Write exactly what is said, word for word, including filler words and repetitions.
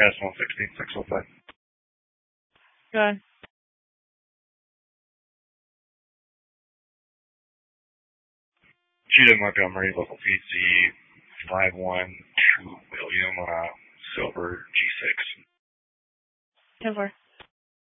S one sixty, six oh five. Go ahead. Cheetah Montgomery, local P C, five one two William, uh, Silver G six. ten four.